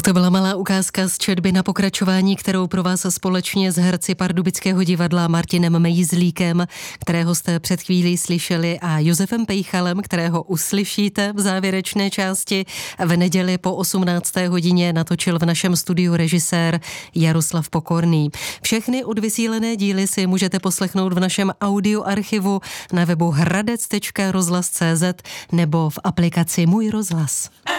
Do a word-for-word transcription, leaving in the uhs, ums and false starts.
To byla malá ukázka z četby na pokračování, kterou pro vás společně s herci Pardubického divadla Martinem Mejzlíkem, kterého jste před chvílí slyšeli, a Josefem Pejchalem, kterého uslyšíte v závěrečné části, v neděli po osmnácté hodině natočil v našem studiu režisér Jaroslav Pokorný. Všechny odvysílené díly si můžete poslechnout v našem audioarchivu na webu hradec tečka rozhlas tečka cé zet nebo v aplikaci Můj rozhlas.